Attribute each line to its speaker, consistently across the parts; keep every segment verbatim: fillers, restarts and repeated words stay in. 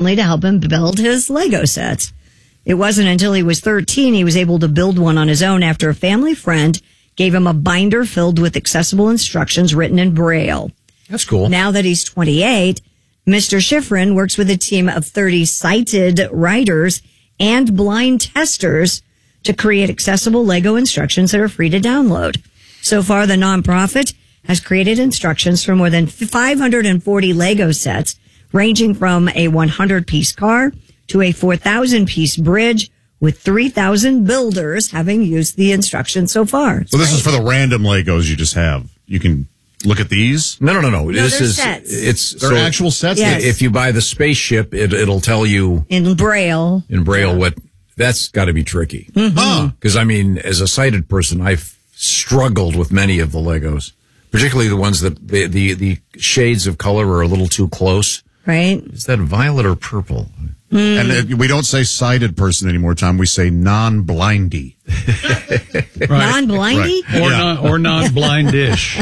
Speaker 1: recently to help him build his Lego sets. It wasn't until he was thirteen he was able to build one on his own after a family friend gave him a binder filled with accessible instructions written in Braille.
Speaker 2: That's cool.
Speaker 1: Now that he's twenty-eight, Mister Schifrin works with a team of thirty sighted writers and blind testers to create accessible Lego instructions that are free to download. So far, the nonprofit has created instructions for more than five hundred forty Lego sets, ranging from a one hundred piece car to a four thousand piece bridge, with three thousand builders having used the instructions so far.
Speaker 3: So this is for the random Legos you just have. You can look at these?
Speaker 2: No, no, no, no.
Speaker 1: No,
Speaker 2: this
Speaker 1: they're
Speaker 2: is
Speaker 1: sets.
Speaker 2: it's
Speaker 3: They're
Speaker 2: so
Speaker 3: actual sets?
Speaker 1: Yes.
Speaker 2: If you buy the spaceship, it, it'll tell you
Speaker 1: In Braille.
Speaker 2: in Braille what. That's got to be tricky.
Speaker 3: Huh.
Speaker 2: Because, I mean, as a sighted person, I've struggled with many of the Legos, particularly the ones that the, the, the shades of color are a little too close.
Speaker 1: Right?
Speaker 2: Is that violet or purple?
Speaker 3: And uh, we don't say sighted person anymore, Tom. We say non-blindy.
Speaker 4: Right.
Speaker 1: Non-blindy?
Speaker 3: Right.
Speaker 4: Or,
Speaker 3: Yeah.
Speaker 4: non, or non-blindish.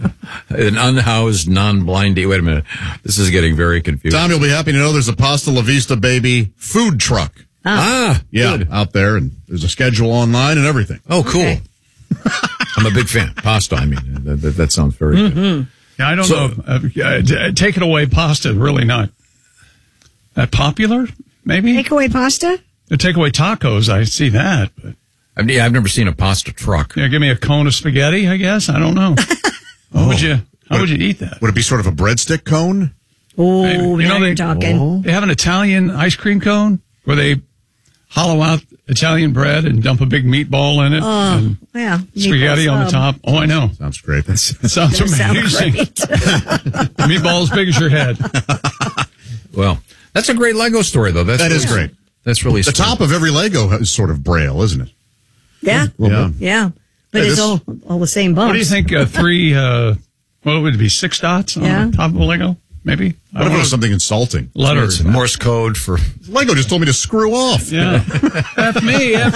Speaker 2: An unhoused, non-blindy. Wait a minute. This is getting very confusing.
Speaker 3: Tom, you'll be happy to know there's a Pasta La Vista Baby food truck.
Speaker 2: Ah,
Speaker 3: Yeah,
Speaker 2: good.
Speaker 3: out there, and there's a schedule online and everything.
Speaker 2: Oh, cool.
Speaker 1: Okay.
Speaker 2: I'm a big fan. Pasta, I mean, that, that, that sounds very good.
Speaker 4: Yeah, I don't
Speaker 2: So-
Speaker 4: know. If, uh, uh, take it away pasta is really not that popular, maybe?
Speaker 1: Takeaway pasta?
Speaker 4: The takeaway tacos, I see that. But
Speaker 2: I've, yeah, I've never seen a pasta truck.
Speaker 4: yeah, give me a cone of spaghetti, I guess. I don't know. How would you, how would you eat that?
Speaker 3: Would it be sort of a breadstick cone?
Speaker 1: Oh,
Speaker 4: Maybe. You
Speaker 1: now
Speaker 4: know,
Speaker 1: you're
Speaker 4: they-
Speaker 1: talking.
Speaker 4: They have an Italian ice cream cone where they hollow out Italian bread and dump a big meatball in it.
Speaker 1: Oh,
Speaker 4: and
Speaker 1: yeah.
Speaker 4: spaghetti
Speaker 1: meatball
Speaker 4: on the
Speaker 1: sub.
Speaker 4: top. Oh, I know.
Speaker 3: Sounds great. That's
Speaker 4: It sounds
Speaker 1: Does sound
Speaker 4: amazing.
Speaker 1: great.
Speaker 4: Meatball as big as your head.
Speaker 2: Well, that's a great Lego story, though. That's
Speaker 3: That is
Speaker 2: really-
Speaker 3: great.
Speaker 2: That's really
Speaker 3: the
Speaker 2: sweet.
Speaker 3: top of every Lego is sort of Braille, isn't it?
Speaker 1: Yeah.
Speaker 3: Yeah.
Speaker 1: Yeah. But
Speaker 3: Yeah,
Speaker 1: it's
Speaker 3: this-
Speaker 1: all, all the same bumps.
Speaker 4: What do you think? Uh, three, uh, what would it be? Six dots on
Speaker 1: Yeah.
Speaker 4: the top of a Lego? Maybe? I
Speaker 3: What if
Speaker 4: don't
Speaker 3: it
Speaker 4: know.
Speaker 3: was something insulting?
Speaker 4: Letters.
Speaker 2: It's Morse code for.
Speaker 3: Lego just told me to screw off.
Speaker 4: Yeah. F me, F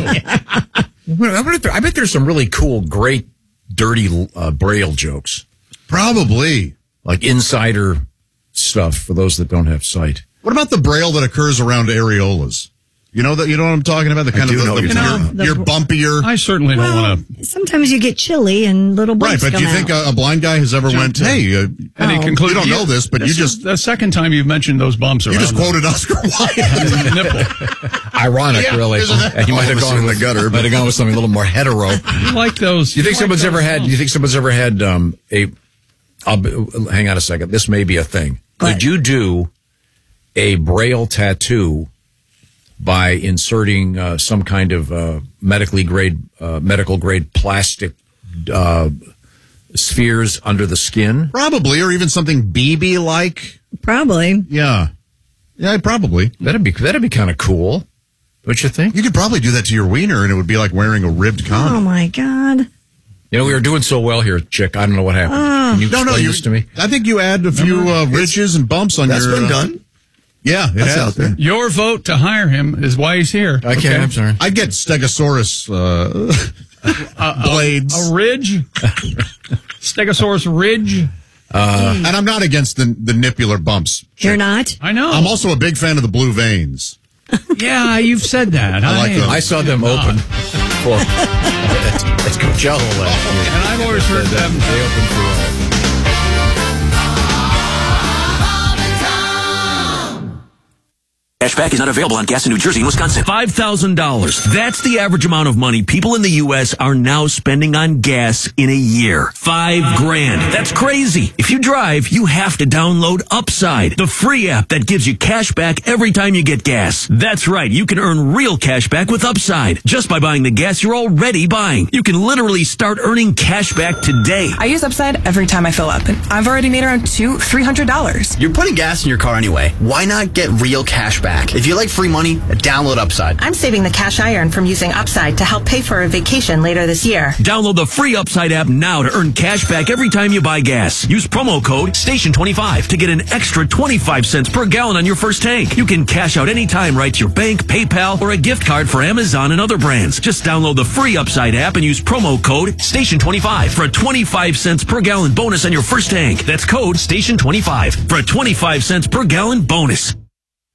Speaker 4: you.
Speaker 2: I bet, there, I bet there's some really cool, great, dirty uh, Braille jokes,
Speaker 3: Probably.
Speaker 2: like insider stuff for those that don't have sight.
Speaker 3: What about the Braille that occurs around areolas? You know that you know what I'm talking about? The kind
Speaker 2: do
Speaker 3: of the,
Speaker 2: know
Speaker 3: the,
Speaker 2: what you're
Speaker 3: your,
Speaker 2: talking
Speaker 1: about.
Speaker 3: your bumpier.
Speaker 4: I certainly don't
Speaker 1: Well,
Speaker 4: want to.
Speaker 1: sometimes you get chilly and little
Speaker 3: Right,
Speaker 1: bumps
Speaker 3: but do
Speaker 1: come
Speaker 3: you think
Speaker 1: out.
Speaker 3: a, a blind guy has ever went,
Speaker 4: to-
Speaker 3: hey, uh,
Speaker 4: And he
Speaker 1: Oh.
Speaker 4: concluded,
Speaker 3: you don't know this, but you
Speaker 4: is
Speaker 3: just
Speaker 4: the second time you've mentioned those bumps around
Speaker 3: you just
Speaker 4: the-
Speaker 3: quoted Oscar Wilde.
Speaker 4: the nipple.
Speaker 2: Ironic,
Speaker 3: Yeah,
Speaker 2: really.
Speaker 3: isn't that-
Speaker 2: And you might have
Speaker 3: All of
Speaker 2: gone
Speaker 3: us in
Speaker 2: with
Speaker 3: the gutter,
Speaker 2: Might have gone with something a little more hetero.
Speaker 4: You like those?
Speaker 2: Do you think
Speaker 4: like
Speaker 2: someone's
Speaker 4: those
Speaker 2: ever had? Do you
Speaker 4: bumps.
Speaker 2: think someone's ever had um, a? I'll be, hang on a second. This may be a thing.
Speaker 1: Go
Speaker 2: Could
Speaker 1: ahead.
Speaker 2: you do a Braille tattoo by inserting uh, some kind of uh, medically grade, uh, medical grade plastic uh, spheres under the skin?
Speaker 3: Probably, or even something B B like.
Speaker 1: Probably.
Speaker 3: Yeah. Yeah, probably.
Speaker 2: That'd be that'd be kind of cool. Don't you think?
Speaker 3: You could probably do that to your wiener, and it would be like wearing a ribbed
Speaker 1: Oh,
Speaker 3: condom.
Speaker 1: my God.
Speaker 2: You know, we were doing so well here, Chick. I don't know what happened. Can you
Speaker 3: no,
Speaker 2: explain
Speaker 3: no, you,
Speaker 2: this to me?
Speaker 3: I think you add a few uh, ridges and bumps on
Speaker 5: That's
Speaker 3: your.
Speaker 5: been
Speaker 3: uh,
Speaker 5: done.
Speaker 3: Yeah, it
Speaker 5: That's
Speaker 3: has.
Speaker 5: out there.
Speaker 4: Your vote to hire him is why he's here.
Speaker 2: I can't. I'm sorry.
Speaker 3: I'd get Stegosaurus uh, blades,
Speaker 4: A ridge, Stegosaurus ridge.
Speaker 3: and I'm not against the the nippular bumps.
Speaker 1: You're not?
Speaker 4: I know.
Speaker 3: I'm also a big fan of the blue veins.
Speaker 4: yeah, you've said that.
Speaker 3: I like
Speaker 4: am.
Speaker 3: those.
Speaker 2: I saw them open for at, at Coachella last year.
Speaker 4: And I've always heard them.
Speaker 2: They opened for. Uh,
Speaker 6: Cashback is not available on gas in New Jersey and Wisconsin. five thousand dollars. That's the average amount of money people in the U S are now spending on gas in a year. Five grand. That's crazy. If you drive, you have to download Upside, the free app that gives you cash back every time you get gas. That's right. You can earn real cash back with Upside just by buying the gas you're already buying. You can literally start earning cash back today.
Speaker 7: I use Upside every time I fill up, and I've already made around two, three hundred dollars.
Speaker 5: You're putting gas in your car anyway. Why not get real cash back? If you like free money, download Upside.
Speaker 7: I'm saving the cash I earn from using Upside to help pay for a vacation later this year.
Speaker 6: Download the free Upside app now to earn cash back every time you buy gas. Use promo code station twenty-five to get an extra twenty-five cents per gallon on your first tank. You can cash out anytime right to your bank, PayPal, or a gift card for Amazon and other brands. Just download the free Upside app and use promo code station twenty-five for a twenty-five cents per gallon bonus on your first tank. That's code station twenty-five for a twenty-five cents per gallon bonus.